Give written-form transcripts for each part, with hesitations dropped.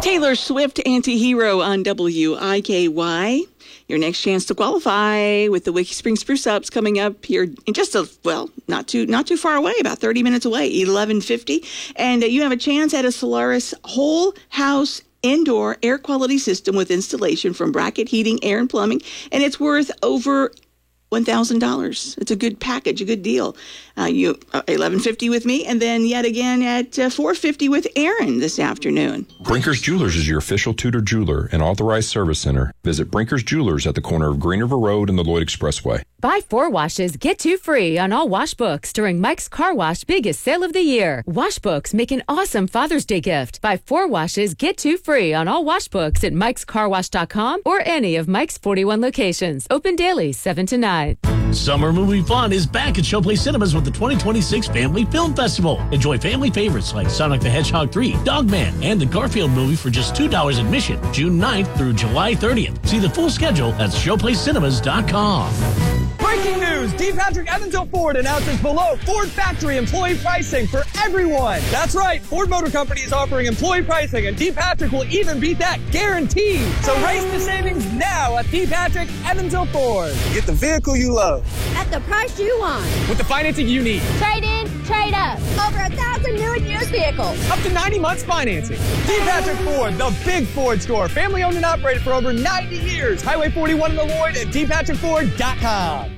Taylor Swift, Anti-Hero on WIKY. Your next chance to qualify with the Wiki Spring Spruce Ups coming up here in just not too far away, about 30 minutes away, 11:50. And you have a chance at a Solaris whole house indoor air quality system with installation from Bracket Heating, Air and Plumbing, and it's worth over $1,000. It's a good package, a good deal. You $11.50 with me, and then yet again at $4.50 with Aaron this afternoon. Brinker's Jewelers is your official Tudor jeweler and authorized service center. Visit Brinker's Jewelers at the corner of Green River Road and the Lloyd Expressway. Buy 4 washes, get 2 free on all wash books during Mike's Car Wash biggest sale of the year. Wash books make an awesome Father's Day gift. Buy 4 washes, get 2 free on all wash books at mikescarwash.com or any of Mike's 41 locations. Open daily, 7 to 9. Summer movie fun is back at Showplace Cinemas with the 2026 Family Film Festival. Enjoy family favorites like Sonic the Hedgehog 3, Dogman, and the Garfield movie for just $2 admission, June 9th through July 30th. See the full schedule at showplacecinemas.com. Breaking news! D. Patrick Evansville Ford announces below Ford factory employee pricing for everyone. That's right, Ford Motor Company is offering employee pricing, and D. Patrick will even beat that guaranteed. So race the savings now at D. Patrick Evansville Ford. Get the vehicle you love at the price you want with the financing you need. Trade in, trade up. Over 1,000 new and used vehicles. Up to 90 months financing. D. Patrick Ford, the big Ford store. Family owned and operated for over 90 years. Highway 41 in the Lloyd at dpatrickford.com.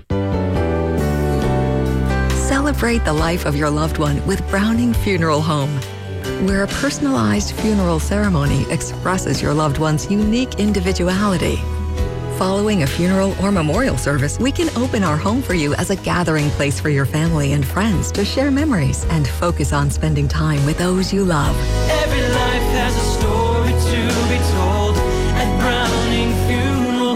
Celebrate the life of your loved one with Browning Funeral Home, where a personalized funeral ceremony expresses your loved one's unique individuality. Following a funeral or memorial service, we can open our home for you as a gathering place for your family and friends to share memories and focus on spending time with those you love. Every life has a story to be told at Browning Funeral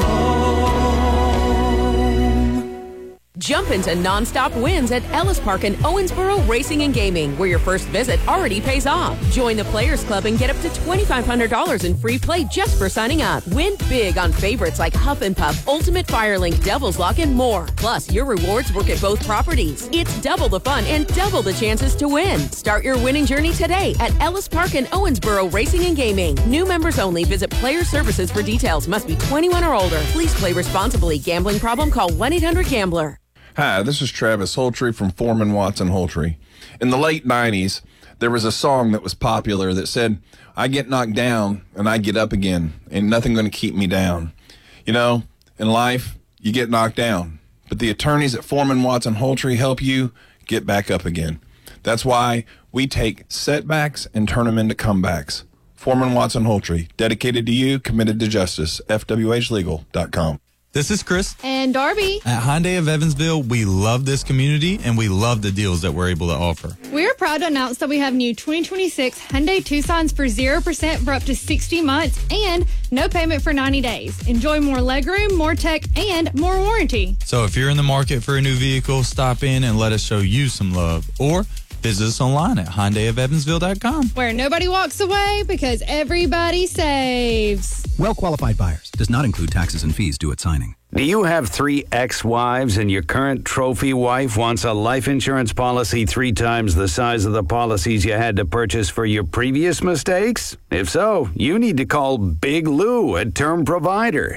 Home. Jump into nonstop wins at Ellis Park in Owensboro Racing and Gaming, where your first visit already pays off. Join the Players Club and get up to $2,500 in free play just for signing up. Win big on favorites like Huff and Puff, Ultimate Firelink, Devil's Lock, and more. Plus, your rewards work at both properties. It's double the fun and double the chances to win. Start your winning journey today at Ellis Park in Owensboro Racing and Gaming. New members only. Visit Player Services for details. Must be 21 or older. Please play responsibly. Gambling problem? Call 1-800-GAMBLER. Hi, this is Travis Holtree from Foreman Watson Holtree. In the late 90s, there was a song that was popular that said, I get knocked down and I get up again. Ain't nothing going to keep me down. You know, in life, you get knocked down. But the attorneys at Foreman Watson Holtree help you get back up again. That's why we take setbacks and turn them into comebacks. Foreman Watson Holtree, dedicated to you, committed to justice. FWHlegal.com. This is Chris. And Darby. At Hyundai of Evansville, we love this community and we love the deals that we're able to offer. We are proud to announce that we have new 2026 Hyundai Tucsons for 0% for up to 60 months and no payment for 90 days. Enjoy more legroom, more tech, and more warranty. So if you're in the market for a new vehicle, stop in and let us show you some love. Or visit us online at HyundaiofEvansville.com. Where nobody walks away because everybody saves. Well-qualified buyers. Does not include taxes and fees due at signing. Do you have 3 ex-wives and your current trophy wife wants a life insurance policy 3 times the size of the policies you had to purchase for your previous mistakes? If so, you need to call Big Lou at Term Provider,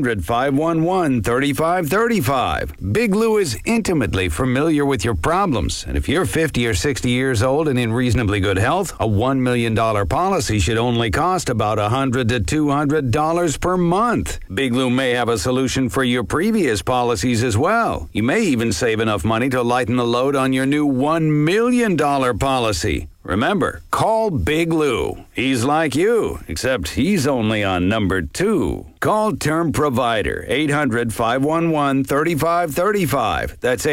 800-511-3535. Big Lou is intimately familiar with your problems, and if you're 50 or 60 years old and in reasonably good health, a $1 million policy should only cost about $100 to $200 per month. Big Lou may have a solution for your previous policies as well. You may even save enough money to lighten the load on your new $1 million policy. Remember, call Big Lou. He's like you, except he's only on number 2. Call Term Provider, 800-511-3535. That's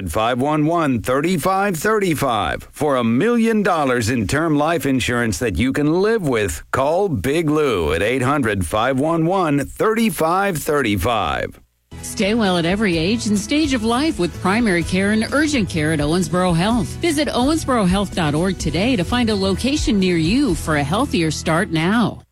800-511-3535. For $1 million in term life insurance that you can live with, call Big Lou at 800-511-3535. Stay well at every age and stage of life with primary care and urgent care at Owensboro Health. Visit owensborohealth.org today to find a location near you for a healthier start now.